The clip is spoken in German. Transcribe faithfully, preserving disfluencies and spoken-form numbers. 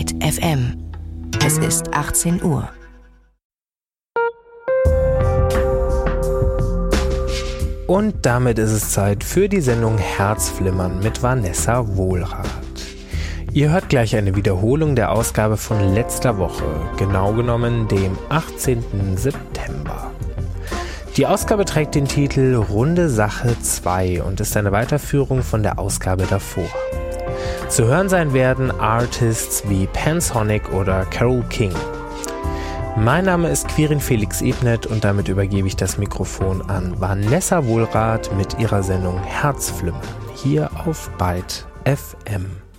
Byte F M. Es ist achtzehn Uhr. Und damit ist es Zeit für die Sendung Herzflimmern mit Vanessa Wohlrath. Ihr hört gleich eine Wiederholung der Ausgabe von letzter Woche, genau genommen dem achtzehnten September. Die Ausgabe trägt den Titel Runde Sache zwei und ist eine Weiterführung von der Ausgabe davor. Zu hören sein werden Artists wie Pansonic oder Carole King. Mein Name ist Quirin Felix Ebnet und damit übergebe ich das Mikrofon an Vanessa Wohlrath mit ihrer Sendung Herzflimmern hier auf Byte F M.